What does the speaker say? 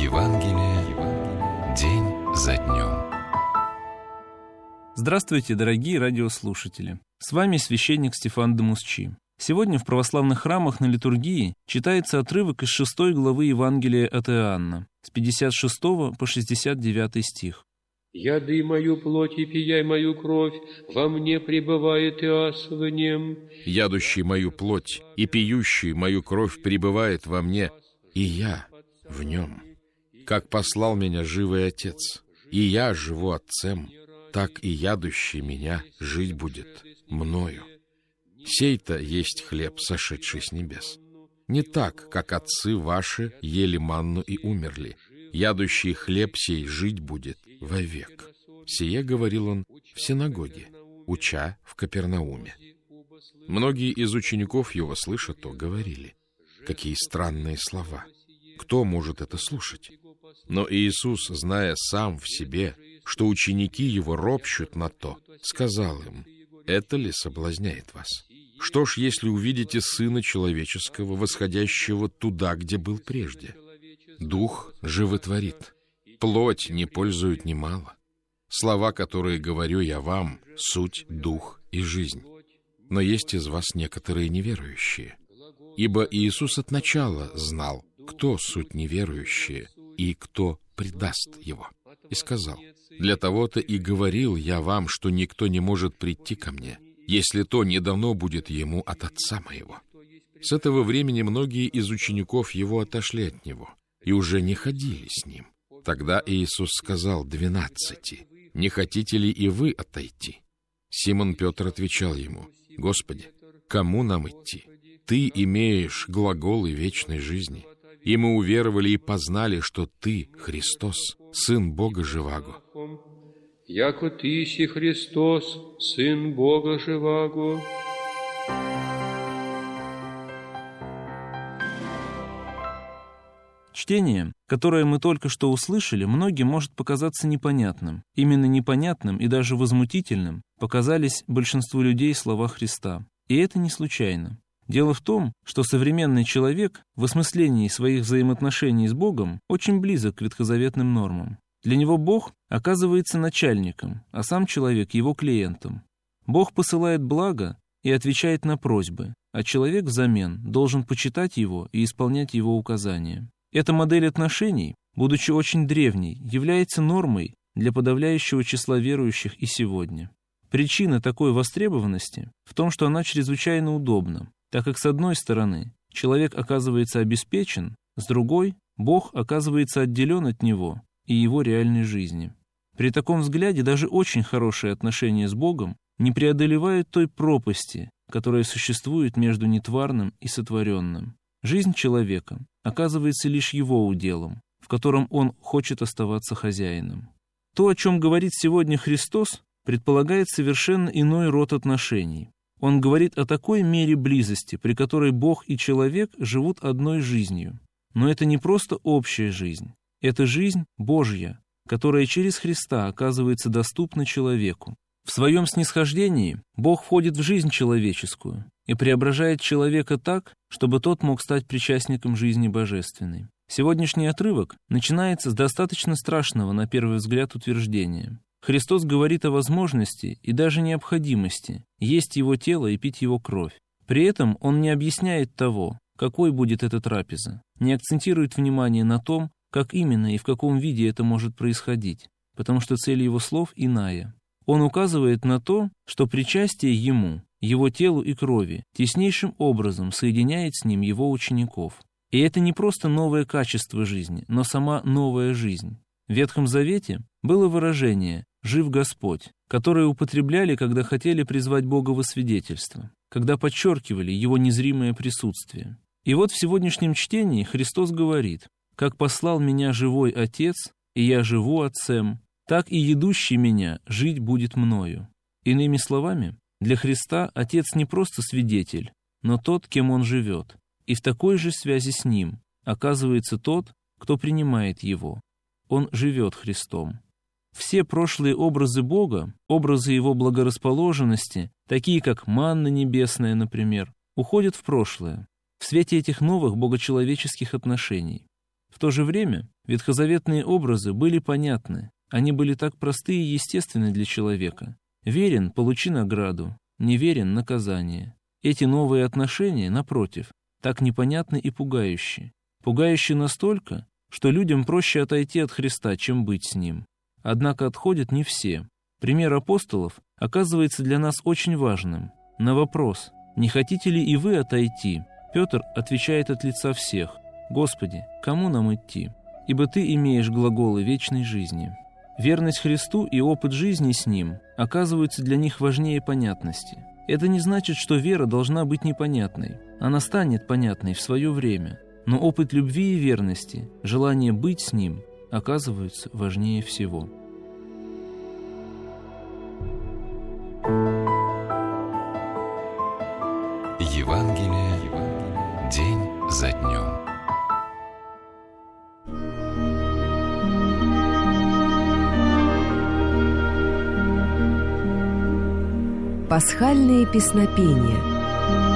Евангелие день за днем. Здравствуйте, дорогие радиослушатели! С вами священник Стефан Демусчи. Сегодня в православных храмах на литургии читается отрывок из 6 главы Евангелия от Иоанна, с 56 по 69 стих. «Яды мою плоть и пияй мою кровь, во мне пребывает Иас в нем». «Ядущий мою плоть и пьющий мою кровь пребывает во мне, и я в нем. Как послал меня живый Отец, и я живу Отцем, так и ядущий меня жить будет мною. Сей-то есть хлеб, сошедший с небес. Не так, как отцы ваши ели манну и умерли. Ядущий хлеб сей жить будет вовек». Сие говорил он в синагоге, уча в Капернауме. Многие из учеников его, слыша то, говорили: «Какие странные слова! Кто может это слушать?» Но Иисус, зная сам в себе, что ученики его ропщут на то, сказал им: «Это ли соблазняет вас? Что ж, если увидите Сына Человеческого, восходящего туда, где был прежде? Дух животворит, плоть не пользует немало. Слова, которые говорю я вам, суть дух и жизнь. Но есть из вас некоторые неверующие». Ибо Иисус от начала знал, кто суть неверующие и кто предаст его. И сказал: «Для того-то и говорил я вам, что никто не может прийти ко мне, если то не дано будет ему от Отца моего». С этого времени многие из учеников его отошли от него и уже не ходили с ним. Тогда Иисус сказал 12: «Не хотите ли и вы отойти?» Симон Петр отвечал ему: «Господи, кому нам идти? Ты имеешь глаголы вечной жизни, и мы уверовали и познали, что Ты, Христос, Сын Бога живаго». «Яко Ты си Христос, Сын Бога живаго». Чтение, которое мы только что услышали, многим может показаться непонятным. Именно непонятным и даже возмутительным показались большинству людей слова Христа. И это не случайно. Дело в том, что современный человек в осмыслении своих взаимоотношений с Богом очень близок к ветхозаветным нормам. Для него Бог оказывается начальником, а сам человек его клиентом. Бог посылает благо и отвечает на просьбы, а человек взамен должен почитать его и исполнять его указания. Эта модель отношений, будучи очень древней, является нормой для подавляющего числа верующих и сегодня. Причина такой востребованности в том, что она чрезвычайно удобна, так как с одной стороны человек оказывается обеспечен, с другой Бог оказывается отделен от него и его реальной жизни. При таком взгляде даже очень хорошие отношения с Богом не преодолевают той пропасти, которая существует между нетварным и сотворенным. Жизнь человека оказывается лишь его уделом, в котором он хочет оставаться хозяином. То, о чем говорит сегодня Христос, предполагает совершенно иной род отношений. Он говорит о такой мере близости, при которой Бог и человек живут одной жизнью. Но это не просто общая жизнь. Это жизнь Божья, которая через Христа оказывается доступна человеку. В своем снисхождении Бог входит в жизнь человеческую и преображает человека так, чтобы тот мог стать причастником жизни божественной. Сегодняшний отрывок начинается с достаточно страшного, на первый взгляд, утверждения. Христос говорит о возможности и даже необходимости есть Его тело и пить Его кровь. При этом Он не объясняет того, какой будет эта трапеза, не акцентирует внимание на том, как именно и в каком виде это может происходить, потому что цель Его слов иная. Он указывает на то, что причастие Ему, Его телу и крови, теснейшим образом соединяет с Ним Его учеников. И это не просто новое качество жизни, но сама новая жизнь. В Ветхом Завете было выражение «жив Господь», которое употребляли, когда хотели призвать Бога во свидетельство, когда подчеркивали Его незримое присутствие. И вот в сегодняшнем чтении Христос говорит: «Как послал меня живой Отец, и я живу Отцем, так и едущий меня жить будет мною». Иными словами, для Христа Отец не просто свидетель, но тот, кем Он живет. И в такой же связи с Ним оказывается тот, кто принимает Его. Он живет Христом. Все прошлые образы Бога, образы Его благорасположенности, такие как манна небесная, например, уходят в прошлое, в свете этих новых богочеловеческих отношений. В то же время Ветхозаветные образы были понятны, они были так просты и естественны для человека. Верен — получи награду, неверен — наказание. Эти новые отношения, напротив, так непонятны и пугающие. Пугающие настолько, что людям проще отойти от Христа, чем быть с Ним. Однако отходят не все. Пример апостолов оказывается для нас очень важным. На вопрос «Не хотите ли и вы отойти?» Петр отвечает от лица всех: «Господи, кому нам идти? Ибо Ты имеешь глаголы вечной жизни». Верность Христу и опыт жизни с Ним оказываются для них важнее понятности. Это не значит, что вера должна быть непонятной. Она станет понятной в свое время. Но опыт любви и верности, желание быть с Ним оказываются важнее всего. Евангелие день за днем. Пасхальные песнопения.